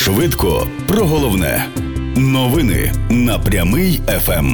Швидко про головне. Новини на Прямий ФМ.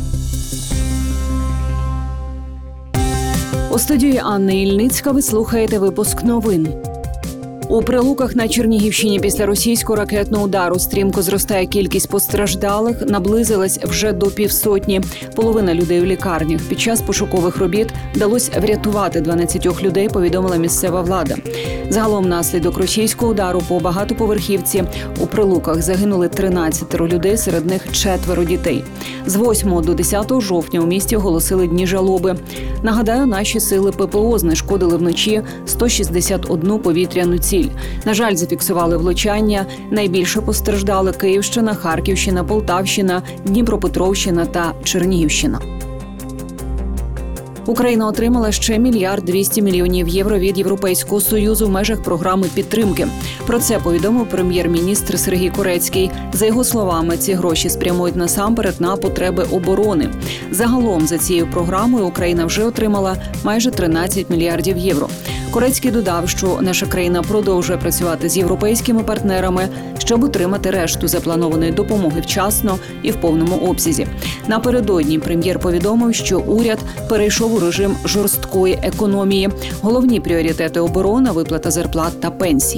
У студії Анна Ільницька ви слухаєте випуск новин. У Прилуках на Чернігівщині після російського ракетного удару стрімко зростає кількість постраждалих, наблизилась вже до 500. Половина людей у лікарнях. Під час пошукових робіт вдалося врятувати 12 людей, повідомила місцева влада. Загалом внаслідок російського удару по багатоповерхівці у Прилуках загинули 13 людей, серед них 4 дітей. З 8 до 10 жовтня у місті оголосили дні жалоби. Нагадаю, наші сили ППО знешкодили вночі 161 повітряну ціль. На жаль, зафіксували влучання. Найбільше постраждали Київщина, Харківщина, Полтавщина, Дніпропетровщина та Чернігівщина. Україна отримала ще $1 200 мільйонів євро від Європейського Союзу в межах програми підтримки. Про це повідомив прем'єр-міністр Сергій Корецький. За його словами, ці гроші спрямують насамперед на потреби оборони. Загалом за цією програмою Україна вже отримала майже 13 мільярдів євро. Корецький додав, що наша країна продовжує працювати з європейськими партнерами, щоб отримати решту запланованої допомоги вчасно і в повному обсязі. Напередодні прем'єр повідомив, що уряд перейшов у режим жорсткої економії. Головні пріоритети – оборона, виплата зарплат та пенсій.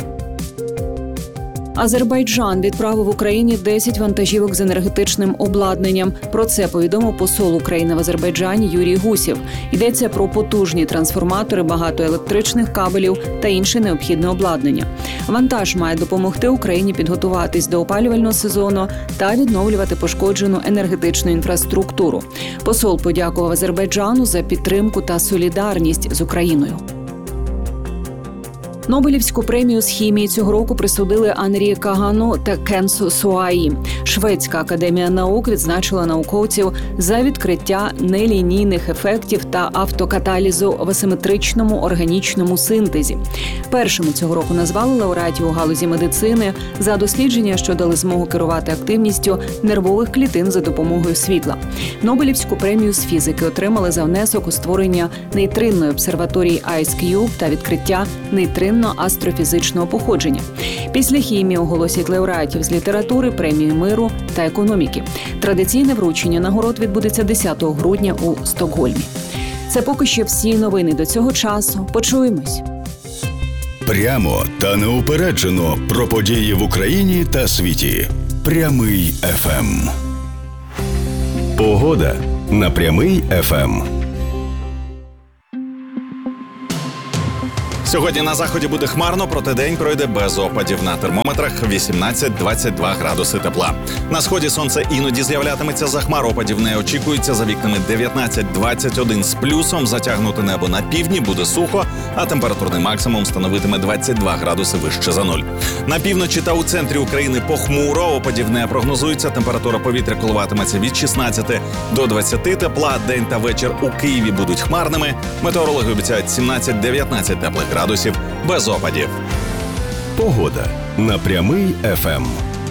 Азербайджан відправив Україні 10 вантажівок з енергетичним обладнанням. Про це повідомив посол України в Азербайджані Юрій Гусєв. Йдеться про потужні трансформатори, багато електричних кабелів та інше необхідне обладнання. Вантаж має допомогти Україні підготуватись до опалювального сезону та відновлювати пошкоджену енергетичну інфраструктуру. Посол подякував Азербайджану за підтримку та солідарність з Україною. Нобелівську премію з хімії цього року присудили Анрі Кагану та Кенсу Суаї. Шведська академія наук відзначила науковців за відкриття нелінійних ефектів та автокаталізу в асиметричному органічному синтезі. Першими цього року назвали лауреатів у галузі медицини за дослідження, що дали змогу керувати активністю нервових клітин за допомогою світла. Нобелівську премію з фізики отримали за внесок у створення нейтринної обсерваторії IceCube та відкриття нейтринно-астрофізичного походження. Після хімії оголосять лауреатів з літератури, премії миру та економіки. Традиційне вручення нагород відбудеться 10 грудня у Стокгольмі. Це поки що всі новини до цього часу. Почуємось. Прямо та неупереджено про події в Україні та світі. Прямий ФМ. Погода на Прямий ФМ. Сьогодні на заході буде хмарно, проте день пройде без опадів. На термометрах 18-22 градуси тепла. На сході сонце іноді з'являтиметься за хмар, опадів не очікується. За вікнами 19-21 з плюсом. Затягнуте небо на півдні, буде сухо, а температурний максимум становитиме 22 градуси вище за нуль. На півночі та у центрі України похмуро, опадів не прогнозується. Температура повітря коливатиметься від 16 до 20 тепла. День та вечір у Києві будуть хмарними. Метеорологи обіцяють 17-19 теплих градусів без опадів. Погода на Прямий ФМ.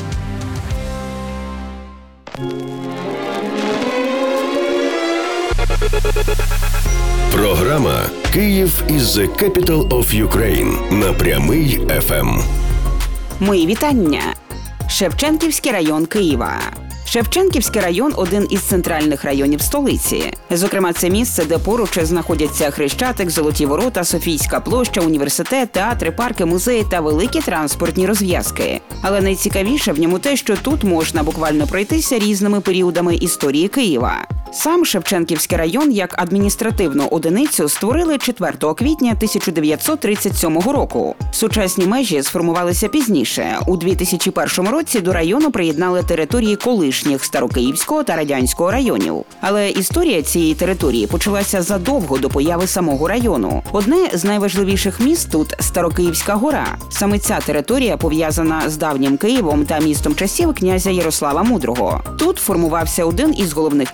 Програма «Київ is the capital of Ukraine» на Прямий ФМ. Мої вітання. Шевченківський район Києва. Шевченківський район – один із центральних районів столиці. Зокрема, це місце, де поруч знаходяться Хрещатик, Золоті Ворота, Софійська площа, університет, театри, парки, музеї та великі транспортні розв'язки. Але найцікавіше в ньому те, що тут можна буквально пройтися різними періодами історії Києва. Сам Шевченківський район як адміністративну одиницю створили 4 квітня 1937 року. Сучасні межі сформувалися пізніше. У 2001 році до району приєднали території колишніх Старокиївського та Радянського районів. Але історія цієї території почалася задовго до появи самого району. Одне з найважливіших міст тут – Старокиївська гора. Саме ця територія пов'язана з давнім Києвом та містом часів князя Ярослава Мудрого. Тут формувався один із головних центрів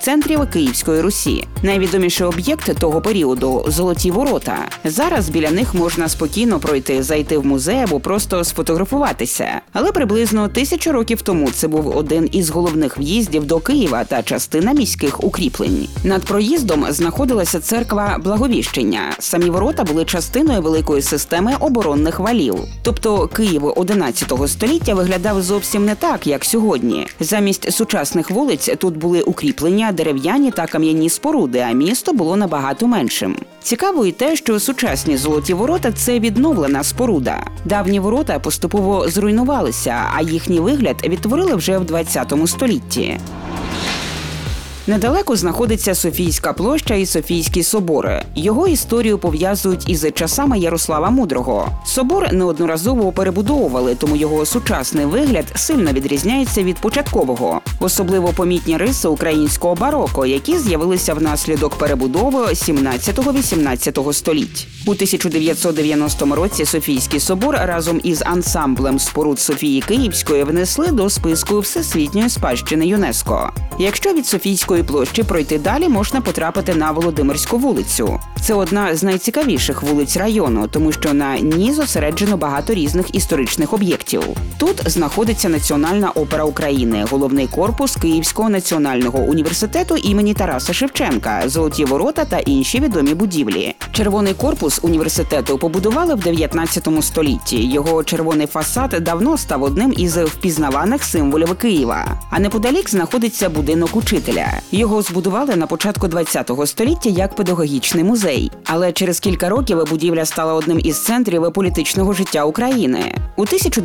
Київської Русі. Найвідоміший об'єкт того періоду – Золоті ворота. Зараз біля них можна спокійно пройти, зайти в музей або просто сфотографуватися. Але приблизно 1000 років тому це був один із головних в'їздів до Києва та частина міських укріплень. Над проїздом знаходилася церква Благовіщення. Самі ворота були частиною великої системи оборонних валів. Тобто Київ 11 століття виглядав зовсім не так, як сьогодні. Замість сучасних вулиць тут були укріплення, дерев'яні та кам'яні споруди, а місто було набагато меншим. Цікаво і те, що сучасні Золоті ворота – це відновлена споруда. Давні ворота поступово зруйнувалися, а їхній вигляд відтворили вже в 20 столітті. Недалеко знаходиться Софійська площа і Софійський собор. Його історію пов'язують із часами Ярослава Мудрого. Собор неодноразово перебудовували, тому його сучасний вигляд сильно відрізняється від початкового. Особливо помітні риси українського бароко, які з'явилися внаслідок перебудови 17-18 століть. У 1990 році Софійський собор разом із ансамблем споруд Софії Київської внесли до списку Всесвітньої спадщини ЮНЕСКО. Якщо від Софійської площі пройти далі, можна потрапити на Володимирську вулицю. Це одна з найцікавіших вулиць району, тому що на ній зосереджено багато різних історичних об'єктів. Тут знаходиться Національна опера України, головний корпус Київського національного університету імені Тараса Шевченка, Золоті ворота та інші відомі будівлі. Червоний корпус університету побудували в 19 столітті. Його червоний фасад давно став одним із впізнаваних символів Києва. А неподалік знаходиться будинок учителя. Його збудували на початку 20 століття як педагогічний музей. Але через кілька років будівля стала одним із центрів політичного життя України. У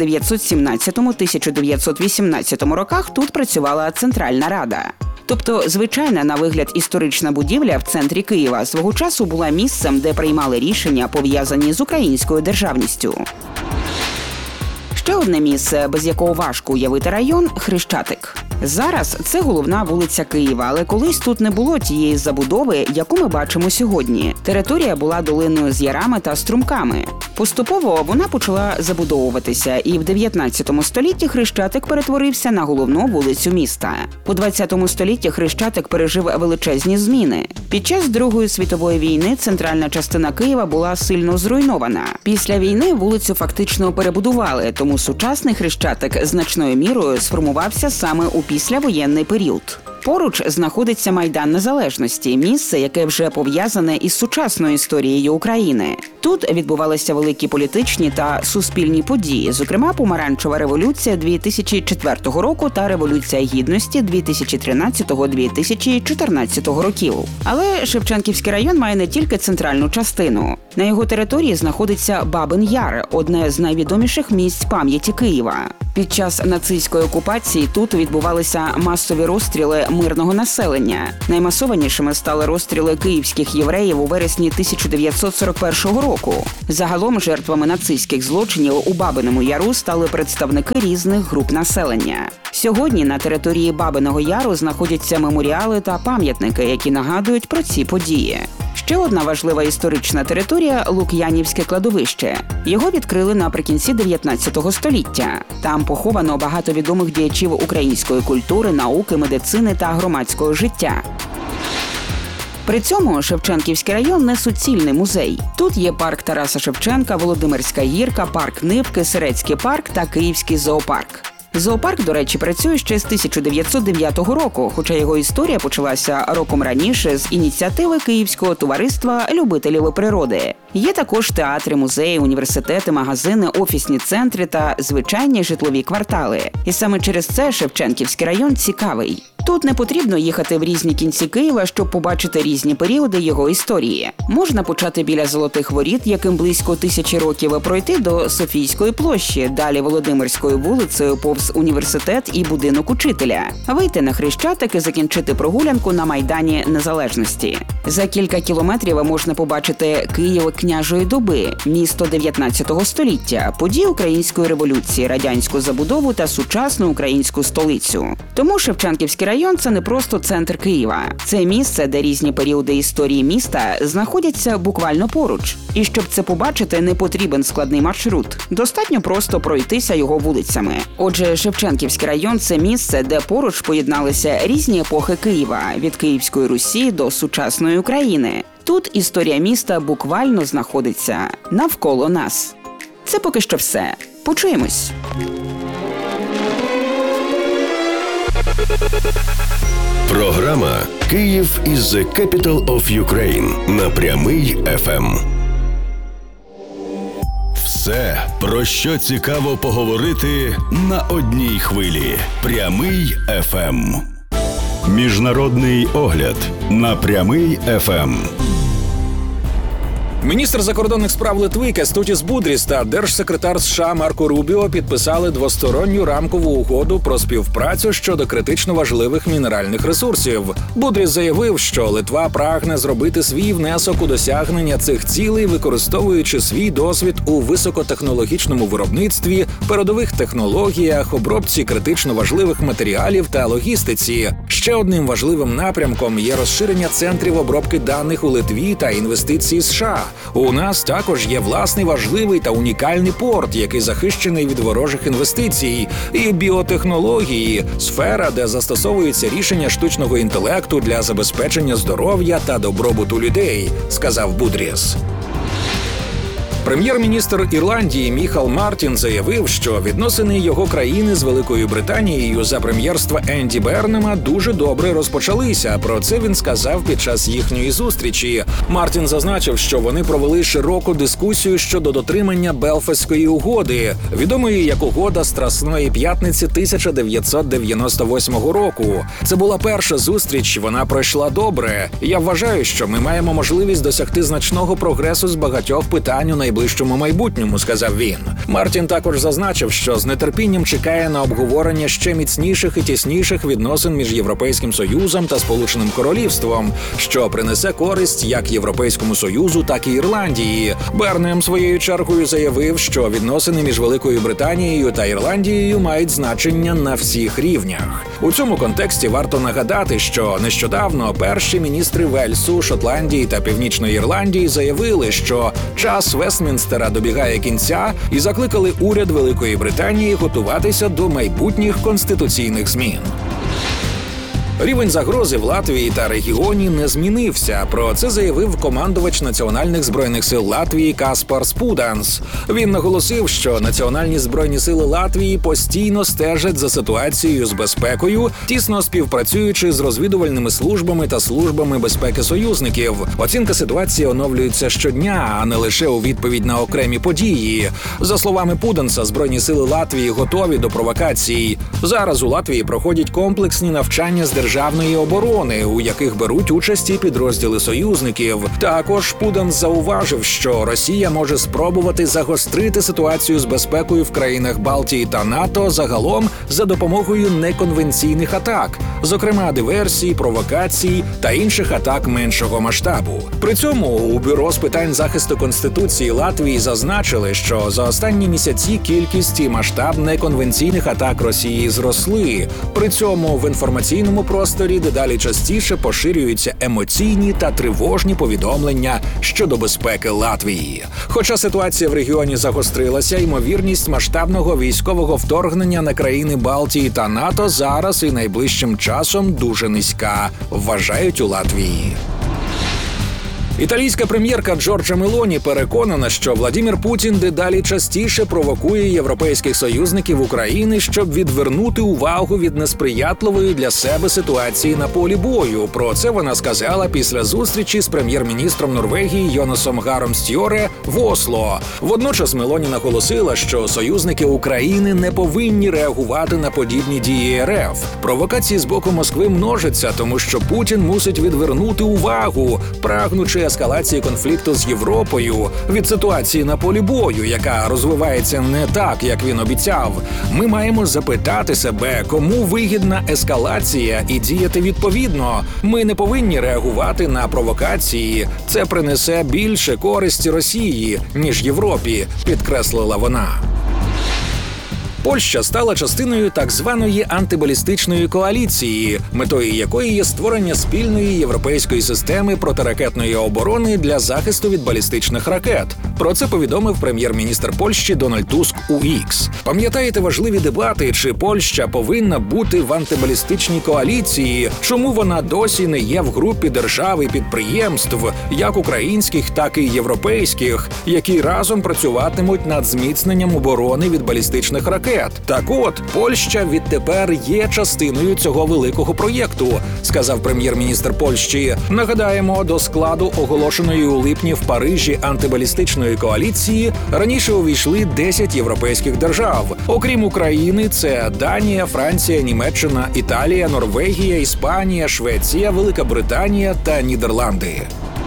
1917-1918 роках тут працювала Центральна Рада. Тобто, звичайна на вигляд історична будівля в центрі Києва свого часу була місцем, де приймали рішення, пов'язані з українською державністю. Ще одне місце, без якого важко уявити район – Хрещатик. Зараз це головна вулиця Києва, але колись тут не було тієї забудови, яку ми бачимо сьогодні. Територія була долиною з ярами та струмками. Поступово вона почала забудовуватися, і в 19 столітті Хрещатик перетворився на головну вулицю міста. У 20 столітті Хрещатик пережив величезні зміни. Під час Другої світової війни центральна частина Києва була сильно зруйнована. Після війни вулицю фактично перебудували, тому сучасний Хрещатик значною мірою сформувався саме у післявоєнний період. Поруч знаходиться Майдан Незалежності, місце, яке вже пов'язане із сучасною історією України. Тут відбувалися великі політичні та суспільні події, зокрема Помаранчева революція 2004 року та Революція Гідності 2013-2014 років. Але Шевченківський район має не тільки центральну частину. На його території знаходиться Бабин Яр – одне з найвідоміших місць пам'яті Києва. Під час нацистської окупації тут відбувалися масові розстріли мирного населення. Наймасованішими стали розстріли київських євреїв у вересні 1941 року. Загалом жертвами нацистських злочинів у Бабиному Яру стали представники різних груп населення. Сьогодні на території Бабиного Яру знаходяться меморіали та пам'ятники, які нагадують про ці події. Ще одна важлива історична територія – Лук'янівське кладовище. Його відкрили наприкінці 19 століття. Там поховано багато відомих діячів української культури, науки, медицини та громадського життя. При цьому Шевченківський район не суцільний музей. Тут є парк Тараса Шевченка, Володимирська гірка, парк Нивки, Сирецький парк та Київський зоопарк. Зоопарк, до речі, працює ще з 1909 року, хоча його історія почалася роком раніше з ініціативи Київського товариства любителів природи. Є також театри, музеї, університети, магазини, офісні центри та звичайні житлові квартали. І саме через це Шевченківський район цікавий. Тут не потрібно їхати в різні кінці Києва, щоб побачити різні періоди його історії. Можна почати біля Золотих воріт, яким близько 1000 років, пройти до Софійської площі, далі Володимирською вулицею повз університет і будинок учителя, вийти на Хрещатик і закінчити прогулянку на Майдані Незалежності. За кілька кілометрів можна побачити Київ княжої доби, місто 19 століття, події української революції, радянську забудову та сучасну українську столицю. Тому Шевченківський район – це не просто центр Києва. Це місце, де різні періоди історії міста знаходяться буквально поруч. І щоб це побачити, не потрібен складний маршрут. Достатньо просто пройтися його вулицями. Отже, Шевченківський район – це місце, де поруч поєдналися різні епохи Києва – від Київської Русі до сучасної України. Тут історія міста буквально знаходиться навколо нас. Це поки що все. Почуємось. Програма «Київ is the capital of Ukraine» на Прямий FM. Все, про що цікаво поговорити на одній хвилі. Прямий FM. Міжнародний огляд на Прямий FM. Міністр закордонних справ Литви Кестутіс Будріс та держсекретар США Марко Рубіо підписали двосторонню рамкову угоду про співпрацю щодо критично важливих мінеральних ресурсів. Будріс заявив, що Литва прагне зробити свій внесок у досягнення цих цілей, використовуючи свій досвід у високотехнологічному виробництві, передових технологіях, обробці критично важливих матеріалів та логістиці. Ще одним важливим напрямком є розширення центрів обробки даних у Литві та інвестиції США. У нас також є власний важливий та унікальний порт, який захищений від ворожих інвестицій, і біотехнології – сфера, де застосовуються рішення штучного інтелекту для забезпечення здоров'я та добробуту людей, сказав Будріс. Прем'єр-міністр Ірландії Міхал Мартін заявив, що відносини його країни з Великою Британією за прем'єрства Енді Бернема дуже добре розпочалися. Про це він сказав під час їхньої зустрічі. Мартін зазначив, що вони провели широку дискусію щодо дотримання Белфастської угоди, відомої як угода Страсної п'ятниці 1998 року. Це була перша зустріч, вона пройшла добре. Я вважаю, що ми маємо можливість досягти значного прогресу з багатьох питань у найближчому майбутньому, сказав він. Мартін також зазначив, що з нетерпінням чекає на обговорення ще міцніших і тісніших відносин між Європейським Союзом та Сполученим Королівством, що принесе користь як Європейському Союзу, так і Ірландії. Бернем своєю чергою заявив, що відносини між Великою Британією та Ірландією мають значення на всіх рівнях. У цьому контексті варто нагадати, що нещодавно перші міністри Вельсу, Шотландії та Північної Ірландії заявили, що час Вестмінстера добігає кінця і закликали уряд Великої Британії готуватися до майбутніх конституційних змін. Рівень загрози в Латвії та регіоні не змінився. Про це заявив командувач Національних збройних сил Латвії Каспар Спуданс. Він наголосив, що Національні збройні сили Латвії постійно стежать за ситуацією з безпекою, тісно співпрацюючи з розвідувальними службами та службами безпеки союзників. Оцінка ситуації оновлюється щодня, а не лише у відповідь на окремі події. За словами Пуданса, Збройні сили Латвії готові до провокацій. Зараз у Латвії проходять комплексні навчання з державної оборони, у яких беруть участь і підрозділи союзників. Також Пуданс зауважив, що Росія може спробувати загострити ситуацію з безпекою в країнах Балтії та НАТО загалом за допомогою неконвенційних атак, зокрема диверсій, провокацій та інших атак меншого масштабу. При цьому у Бюро з питань захисту Конституції Латвії зазначили, що за останні місяці кількість і масштаб неконвенційних атак Росії зросли. При цьому в інформаційному просторі дедалі частіше поширюються емоційні та тривожні повідомлення щодо безпеки Латвії. Хоча ситуація в регіоні загострилася, ймовірність масштабного військового вторгнення на країни Балтії та НАТО зараз і найближчим часом дуже низька, вважають у Латвії. Італійська прем'єрка Джорджа Мелоні переконана, що Владимир Путін дедалі частіше провокує європейських союзників України, щоб відвернути увагу від несприятливої для себе ситуації на полі бою. Про це вона сказала після зустрічі з прем'єр-міністром Норвегії Йонасом Гаром Стьоре в Осло. Водночас Мелоні наголосила, що союзники України не повинні реагувати на подібні дії РФ. Провокації з боку Москви множаться, тому що Путін мусить відвернути увагу, прагнучи ескалації конфлікту з Європою, від ситуації на полі бою, яка розвивається не так, як він обіцяв, ми маємо запитати себе, кому вигідна ескалація і діяти відповідно. Ми не повинні реагувати на провокації. Це принесе більше користі Росії, ніж Європі, підкреслила вона. Польща стала частиною так званої антибалістичної коаліції, метою якої є створення спільної європейської системи протиракетної оборони для захисту від балістичних ракет. Про це повідомив прем'єр-міністр Польщі Дональд Туск у X. Пам'ятаєте важливі дебати, чи Польща повинна бути в антибалістичній коаліції? Чому вона досі не є в групі держав і підприємств, як українських, так і європейських, які разом працюватимуть над зміцненням оборони від балістичних ракет? Так от, Польща відтепер є частиною цього великого проєкту, сказав прем'єр-міністр Польщі. Нагадаємо, до складу оголошеної у липні в Парижі антибалістичної коаліції раніше увійшли 10 європейських держав. Окрім України, це Данія, Франція, Німеччина, Італія, Норвегія, Іспанія, Швеція, Велика Британія та Нідерланди.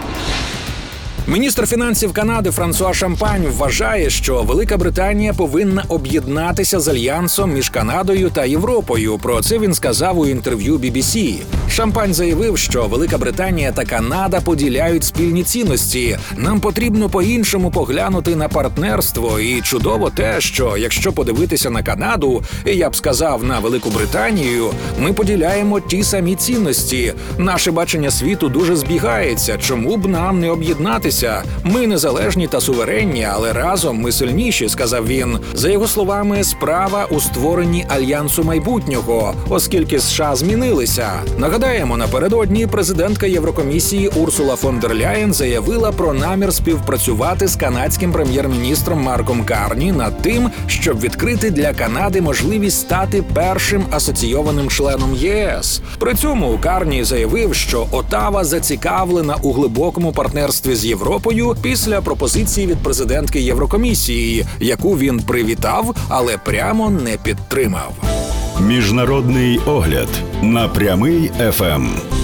Міністр фінансів Канади Франсуа Шампань вважає, що Велика Британія повинна об'єднатися з альянсом між Канадою та Європою. Про це він сказав у інтерв'ю BBC. Шампань заявив, що Велика Британія та Канада поділяють спільні цінності. Нам потрібно по-іншому поглянути на партнерство. І чудово те, що якщо подивитися на Канаду, і я б сказав на Велику Британію, ми поділяємо ті самі цінності. Наше бачення світу дуже збігається. Чому б нам не об'єднатися? Ми незалежні та суверенні, але разом ми сильніші, сказав він. За його словами, справа у створенні альянсу майбутнього, оскільки США змінилися. Нагадаємо, напередодні президентка Єврокомісії Урсула фон дер Ляєн заявила про намір співпрацювати з канадським прем'єр-міністром Марком Карні над тим, щоб відкрити для Канади можливість стати першим асоційованим членом ЄС. При цьому Карні заявив, що Отава зацікавлена у глибокому партнерстві з Європою після пропозиції від президентки Єврокомісії, яку він привітав, але прямо не підтримав. Міжнародний огляд на Прямий ФМ.